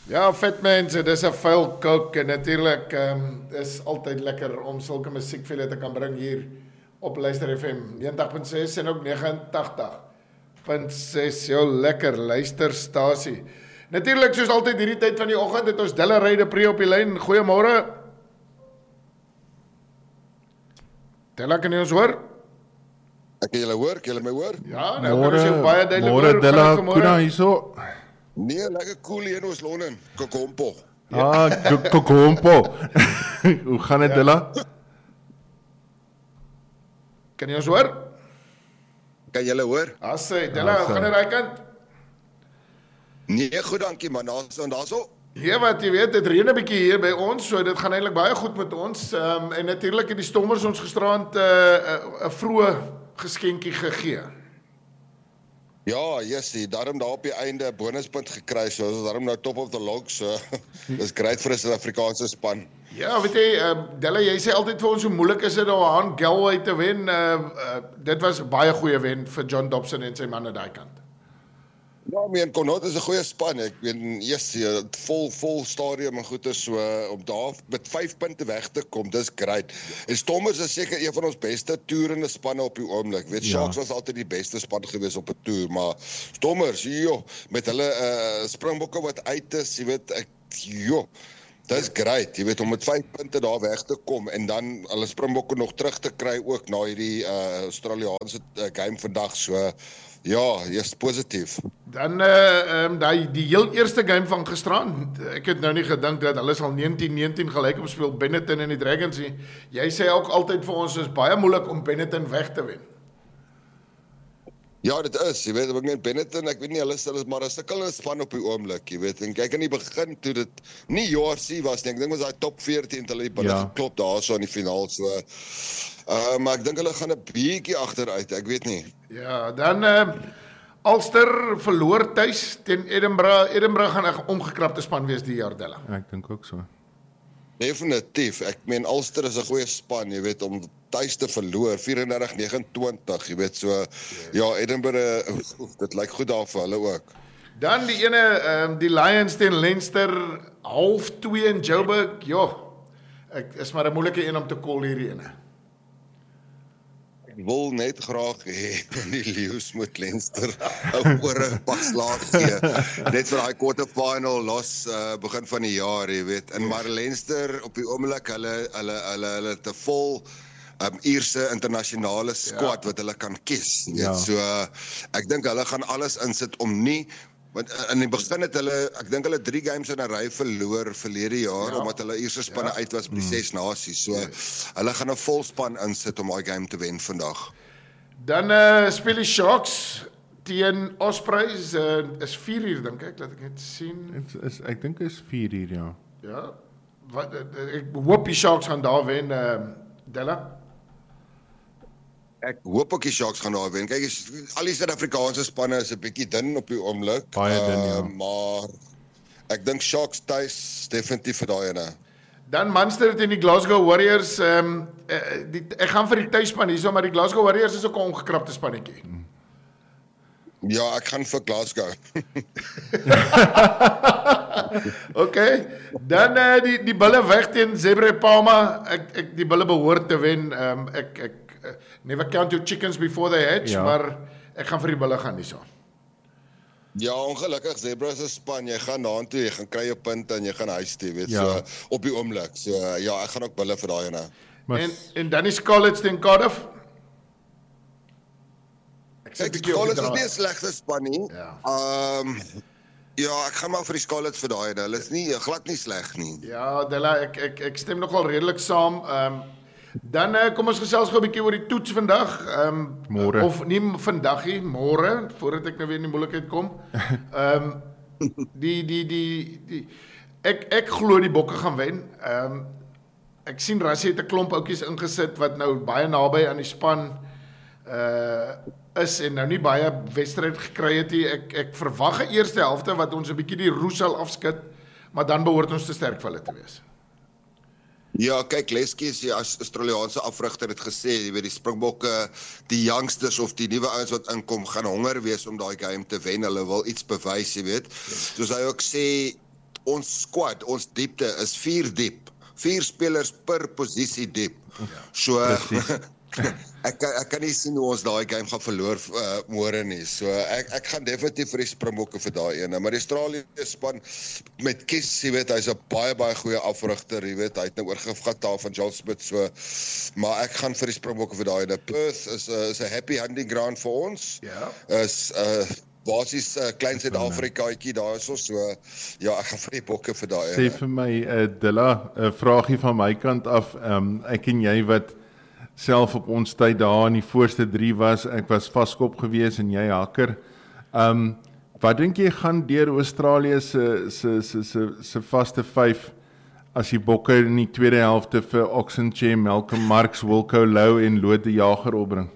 Ja, vet mense, dis 'n vuil kook en natuurlik is altyd lekker om sulke musiek vir julle te kan bring hier op Luister FM 90.6 en ook 89.6, jou lekker luisterstasie. Natuurlik soos altyd hierdie tyd van die oggend het ons Della Ryde Pre op die lyn. Goeiemôre. Della, kan jy ons hoor? Ek kan julle hoor, kan julle my hoor? Ja, nou kan ons jou baie duidelik hoor. Môre Della, Kuna hierso. Nee, lekker cool hier in Oos-London, Kokompo. Kokompo. Hoe gaan dit Della? Kan jy ons hoor? Kan julle hoor? Asse, Della, hoe gaan dit daai kant? Nee, goed dankie man, daarso. Ja, wat jy weet, dit reën 'n bietjie hier by ons, so dit gaan eintlik baie goed met ons. En natuurlik het die Stormers ons gisteraand 'n vroeë geskenkie gegee. Ja, yes, daarom daar op die einde 'n bonuspunt gekry, so ons is daarom nou top of the log, so dis great vir 'n Suid-Afrikaanse span. Ja, weet jy, Della, jy sê altyd vir ons hoe moeilik is dit om aan Galway te wen. Dit was 'n baie goeie wen vir John Dobson en sy manne daai kant. Ja, Connaught is 'n goeie span. Ek weet yes, vol stadium en goeie so om daar met 5 punte weg te kom. Dis great. En Stormers is seker een van ons beste toerende spanne op die oomblik. Weet Sharks was altyd die beste span gewees op 'n toer, maar Stormers, met hulle Springbokke wat uit is, jy weet dis great. Jy weet om met 5 punte daar weg te kom en dan hulle Springbokke nog terug te kry ook na hierdie Australiese game vandag. So ja, jy's positief. Dan die heel eerste game van gisterand. Ek het nou nie gedink dat hulle sal 19-19 gelyk op speel Benetton en die Dragons nie. Jy sê ook altyd vir ons is baie moeilik om Benetton weg te wen. Ja, dit is. Jy weet, ek net Benetton, ek weet nie hulle is maar 'n sukkelende span op die oomblik, jy weet. En kyk aan die begin toe dit nie URC was nie. Ek dink was daai top 14 hulle die binne geklop daarso in die finaal so. Maar ek dink hulle gaan 'n bietjie agteruit, ek weet nie. Ja, dan Ulster verloor tuis teen Edinburgh. Edinburgh gaan 'n omgekrapte span wees die jaar, Della. Ek dink ook so. Definitief. Ek meen Ulster is 'n goeie span, jy weet, om tuis te verloor 34-29, jy weet so. Ja, Edinburgh, dit lyk goed daar vir hulle ook. Dan die ene die Lions teen Leinster 1:30 in Joburg. Ja. Ek is maar 'n moeilike een om te call hierdie ene. Ek wil net graag hê die Lions moet Leinster 'n ore pak slaag gee. Net vir daai quarterfinal los begin van die jaar, jy weet. En maar Leinster op die oomblik hulle te vol Ierse internasionale squad wat hulle kan kies. So ek dink hulle gaan alles insit om nie, want in die begin het hulle, ek dink hulle 3 games in 'n ry verloor verlede jaar omdat hulle Ierse spanne uit was by die 6 nasies. So hulle gaan 'n vol span insit om daai game te wen vandag. Dan speel die Sharks teen Ospreys is 4 uur dink ek, laat ek net sien. Ek dink is 4 uur ja. Ja. Wat ek hoop die Sharks gaan daar wen, Della. Ek hoop ook die Sharks gaan daar wen. Kyk, al die Suid-Afrikaanse spanne is 'n bietjie dun op die oomblik. Baie dun, ja. Maar ek dink Sharks tuis definitief vir daai ene. Dan Munster teen die Glasgow Warriors. Ek gaan vir die tuisspan hierso, maar die Glasgow Warriors is ook 'n omgekrapte spannetjie. Ja, ek gaan vir Glasgow. Okay. Dan die Bulle weg teen Zebre Palma. Ek die Bulle behoort te wen. Ek never count your chickens before they hatch, maar ek gaan vir die Bulle gaan hierso. Ja, ongelukkig Zebra se span, jy gaan daartoe, jy gaan kry jou punte en jy gaan huis toe, weet so op die oomblik. So ja, ek gaan ook Bulle vir daai ene. En dan die Scarlets teen Cardiff. Ek Scarlets is nie 'n slegte span nie. Ja, ek gaan maar vir die Scarlets vir daai ene. Hulle is nie glad nie sleg nie. Ja, Della, ek stem nogal redelik saam. Dan kom ons gesels gou 'n bietjie oor die toets vandag. Môre. Of nie vandag nie, môre, voordat ek nou weer in die moeilikheid kom. Ek glo die Bokke gaan wen. Ek sien Rassie het 'n klomp oudjies ingesit wat nou baie naby aan die span is en nou nie baie wedstryd gekry het nie. Ek verwag 'n eerste helfte wat ons 'n bietjie die roes sal afskud, maar dan behoort ons te sterk vir hulle te wees. Ja, kyk, Leskie is die Australiese afrigter het gesê, jy weet die Springbokke, die youngsters of die nuwe ouens wat inkom, gaan honger wees om daai game te wen. Hulle wil iets bewys, jy weet. Soos hy ook sê, ons squad, ons diepte is 4 diep. 4 spelers per posisie diep. So ek kan nie sien hoe ons daai game gaan verloor môre nie. So ek gaan definitief vir die Springbokke vir daai ene. Maar die Australië span met Kies, jy weet, hy's 'n baie goeie afrigter, jy weet, hy het nou oorgevat daar van Joel Smith, so maar ek gaan vir die Springbokke vir daai ene. Perth is 'n happy hunting ground vir ons. Ja. Is basies klein Suid-Afrikaatjie daar is ons, so ja, ek gaan vir die bokke vir daai Sê vir my, Dilla, 'n vraagie van my kant af, ek en jy wat self op ons tyd daar in die voorste 3 was, ek was vaskop gewees en jy hakker. Wat dink jy gaan deur Australië se vaste 5 as die bokke in die tweede helfte vir Oxenchair, Malcolm Marx, Wilco Louw en Lode de Jager opbring?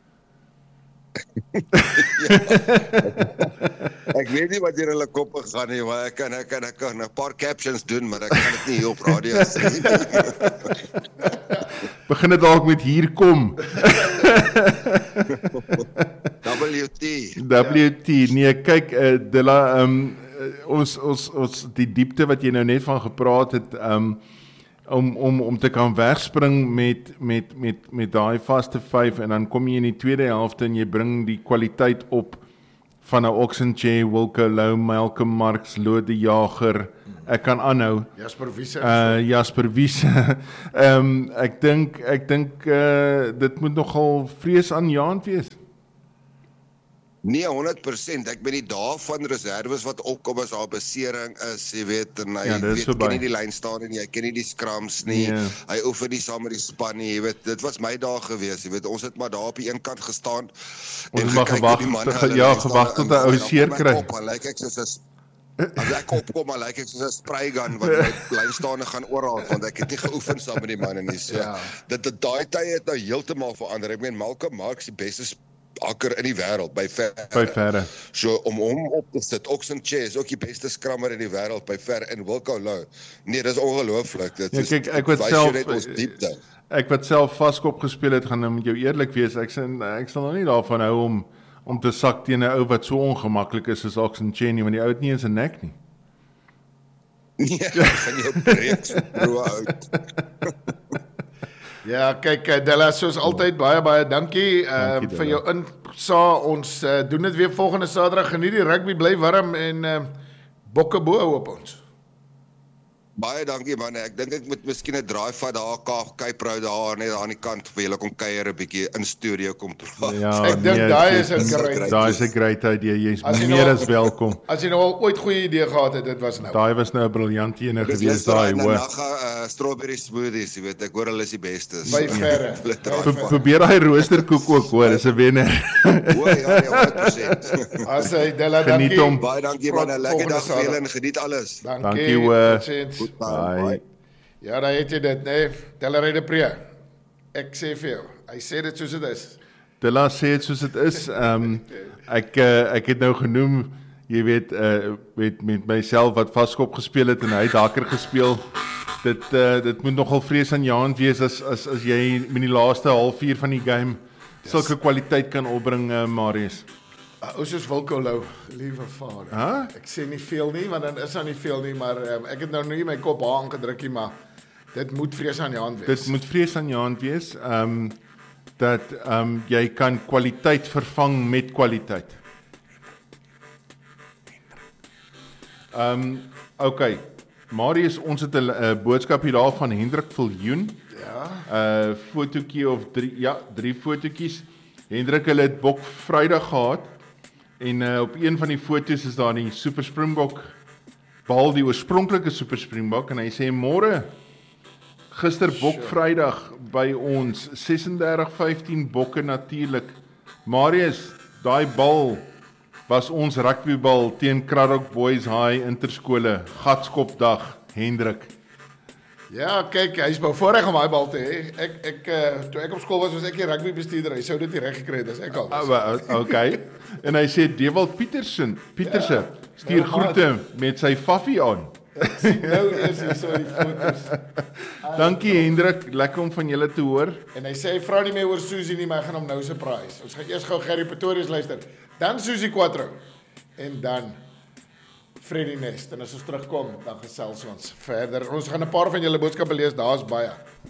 Ek weet nie wat hier hulle koppe gaan nie, maar ek kan 'n paar captions doen, maar ek kan dit nie hier op radio sê nie. Begin dit dalk met hier kom. WT. Nee, kyk, Dilla, ons die diepte wat jy nou net van gepraat het, om te kan wegspring met daai vaste 5 en dan kom jy in die tweede helfte en jy bring die kwaliteit op van 'n Oxenchair, Wilco Louw, Malcolm Marx, Lode de Jager. Ek kan aanhou. Jasper Wiese. Ek dink dit moet nogal vreesaanjaend wees. Nee, 100%. Ek ben nie daar van reserves wat opkom as daar besering is, jy weet, en hy ken nie die lyn staan nie, hy ken nie die scrums nie, hy oefen nie saam met die span nie, jy weet, dit was my dae gewees, jy weet, ons het maar daar op die een kant gestaan, en gewag tot 'n ou seer kry. As ek opkom, maar lyk ek soos 'n spraygun wat my lynstaande gaan oorhaal, want ek het nie geoefen saam met die manne nie. So, daai tye het nou heeltemal verander. Ek meen, Malcolm Marx die beste hakker in die wêreld by verre. So om hom op te sit, Oxenchair is ook die beste skrammer in die wêreld by ver en Wilco Louw. Nee, dis ongelooflik. Dit is ek wat self vaskop gespeel het, gaan nou met jou eerlik wees. Ek sal nog nie daarvan hou om te sak teen 'n ou wat so ongemaklik is as Oxenchair nie, want die ou het nie eens 'n nek nie. Nee, gaan jy breek so broe uit. Ja, kyk, Dilla, soos altyd, baie dankie vir jou insa. Ons doen dit weer volgende Saterdag. Geniet die rugby, bly warm en bokke bo op ons. Baie dankie man, ek dink ek moet miskien 'n draai vat daar, Cape Road daar, net aan die kant, vir julle kom kuier 'n bietjie in studio kom praat. Ja, ek dink daai is 'n great idee, jy is meer as welkom. As jy nou al ooit goeie idee gehad het, dit was nou. Daai was nou 'n briljante ene gewees daai, hoor. Strawberry smoothies, jy weet, ek hoor hulle is die bestes. By verre. Probeer daai roosterkoek ook, hoor, is 'n wenner. O ja, 100%. As hy Dilla, dankie. Baie dankie man, 'n lekker dag vir julle en geniet alles. Dankie hoor. Bye. Ja, daar het jy dit, nee. Dilla Rede-Pre. Ek sê vir jou, hy sê dit soos dit is. Dilla sê dit soos dit is. Ek het nou genoem, jy weet, met myself wat vaskop gespeel het en hy het hakker gespeel. Dit moet nogal vreesaanjaend wees as jy met die laaste halfuur van die game sulke kwaliteit kan opbring, Marius. Ou soos Wilco Louw, liewe vader. Ek sê nie veel nie, want dan is daar nie veel nie, maar ek het nou nie my kop haar aangedruk nie, maar dit moet vreesaanjaend wees. Dit moet vreesaanjaend wees, dat jy kan kwaliteit vervang met kwaliteit. Okay, Marius, ons het 'n boodskap hier daar van Hendrik Viljoen. Ja. Fotootjie of 3 fotootjies. Hendrik, hulle het Bok Vrydag gehad. En op een van die foto's is daar die Super Springbok bal, die oorspronklike Super Springbok, en hy sê môre, gister Bok Vrydag by ons 36-15 bokke natuurlik. Marius, daai bal was ons rugbybal teen Kraddock Boys High Interskole, Gatskopdag, Hendrik. Ja, kyk, hy's bevoorreg om daai bal te hê. Toe ek op skool was ek die rugby bestuurder. Hy sou dit nie reg gekry het as ek al was. Okay. En hy sê Dewald Pieterse stuur groete met sy faffie aan. Nou is hy so die foto's. Dankie Hendrik, lekker om van julle te hoor. En hy sê hy vra nie meer oor Susie nie, maar ek gaan hom nou surprise. Ons gaan eers gou Gerry Pretorius luister, dan Susie Quattro en dan Freddy Nest en as ons terugkom, dan gesels ons verder. Ons gaan 'n paar van julle boodskappe lees, daar's baie.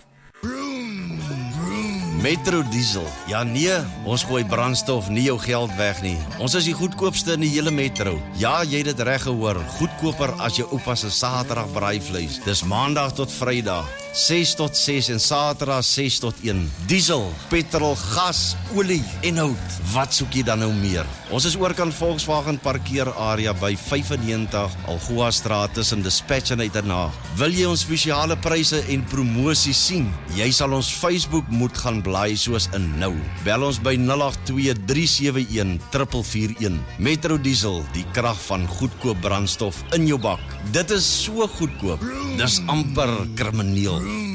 Metro Diesel. Ja nee, ons gooi brandstof nie jou geld weg nie. Ons is die goedkoopste in die hele metro. Ja, jy het dit reg gehoor. Goedkoper as jou oupa se Saterdag braaivleis. Dis Maandag tot Vrydag, 6 tot 6 en Saterdag 6 tot 1. Diesel, petrol, gas, olie en hout. Wat soek jy dan nou meer? Ons is oorkant Volkswagen parkeerarea by 95 Algoa Straat tussen Dispatch en Uiternaag. Wil jy ons spesiale pryse en promosies sien? Jy sal ons Facebook moet gaan blaai soos in nou. Bel ons by 082-371-441. Metro Diesel, die krag van goedkoop brandstof in jou bak. Dit is so goedkoop. Dis amper krimineel.